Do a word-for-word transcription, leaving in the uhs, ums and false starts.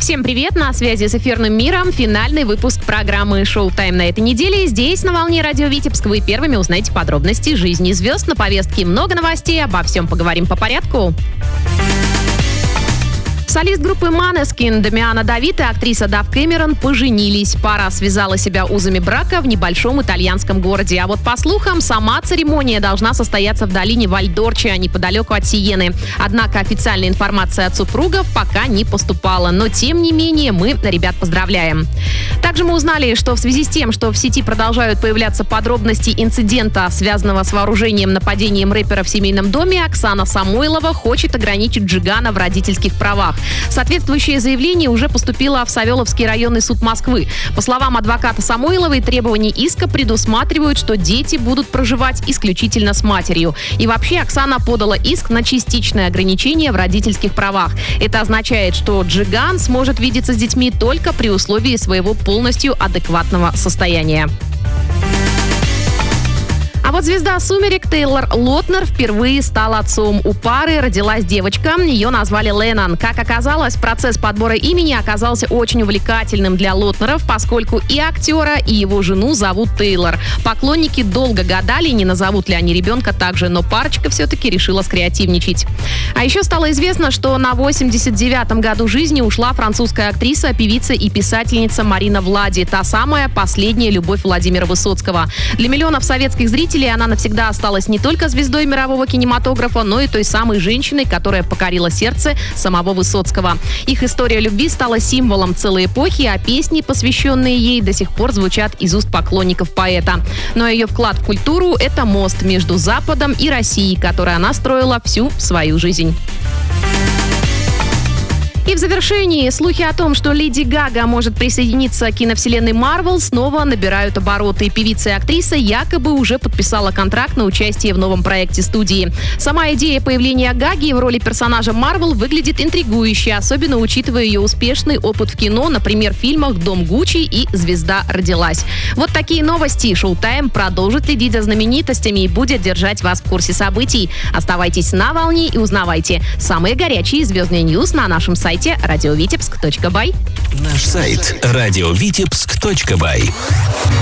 Всем привет, на связи с эфирным миром финальный выпуск программы «Шоу-тайм» на этой неделе. Здесь, на волне радио Витебск, вы первыми узнаете подробности жизни звезд. На повестке много новостей, обо всем поговорим по порядку. Солист группы Måneskin Дамиана Давид и актриса Дав Кэмерон поженились. Пара связала себя узами брака в небольшом итальянском городе. А вот по слухам, сама церемония должна состояться в долине Вальдорче, неподалеку от Сиены. Однако официальная информация от супругов пока не поступала. Но тем не менее мы ребят поздравляем. Также мы узнали, что в связи с тем, что в сети продолжают появляться подробности инцидента, связанного с вооружением нападением рэпера в семейном доме, Оксана Самойлова хочет ограничить Джигана в родительских правах. Соответствующее заявление уже поступило в Савеловский районный суд Москвы. По словам адвоката Самойловой, требования иска предусматривают, что дети будут проживать исключительно с матерью. И вообще Оксана подала иск на частичное ограничение в родительских правах. Это означает, что Джиган сможет видеться с детьми только при условии своего полностью адекватного состояния. А вот звезда «Сумерек» Тейлор Лотнер впервые стала отцом. У пары родилась девочка, ее назвали Леннон. Как оказалось, процесс подбора имени оказался очень увлекательным для Лотнеров, поскольку и актера, и его жену зовут Тейлор. Поклонники долго гадали, не назовут ли они ребенка так же, но парочка все-таки решила скреативничать. А еще стало известно, что на восемьдесят девятом году жизни ушла французская актриса, певица и писательница Марина Влади, та самая последняя любовь Владимира Высоцкого. Для миллионов советских зрителей она навсегда осталась не только звездой мирового кинематографа, но и той самой женщиной, которая покорила сердце самого Высоцкого. Их история любви стала символом целой эпохи, а песни, посвященные ей, до сих пор звучат из уст поклонников поэта. Но ее вклад в культуру – это мост между Западом и Россией, который она строила всю свою жизнь. И в завершении слухи о том, что Леди Гага может присоединиться к киновселенной Марвел, снова набирают обороты. Певица и актриса якобы уже подписала контракт на участие в новом проекте студии. Сама идея появления Гаги в роли персонажа Марвел выглядит интригующе, особенно учитывая ее успешный опыт в кино, например, в фильмах «Дом Гуччи» и «Звезда родилась». Вот такие новости. Шоу-тайм продолжит следить за знаменитостями и будет держать вас в курсе событий. Оставайтесь на волне и узнавайте самые горячие звездные ньюс на нашем сайте радио витебск точка бай. Наш сайт радио витебск точка бай.